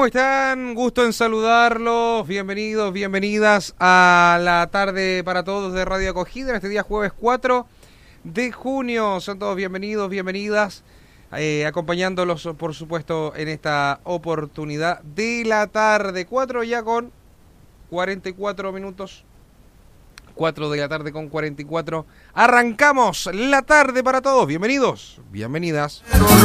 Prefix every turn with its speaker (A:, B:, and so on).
A: ¿Cómo están? Gusto en saludarlos. Bienvenidos, bienvenidas a la tarde para todos de Radio Acogida en este día jueves 4 de junio. Son todos bienvenidos, bienvenidas, acompañándolos, por supuesto, en esta oportunidad de la tarde. 4 ya con 44 minutos. 4 de la tarde con 44. Arrancamos la tarde para todos. Bienvenidos, bienvenidas.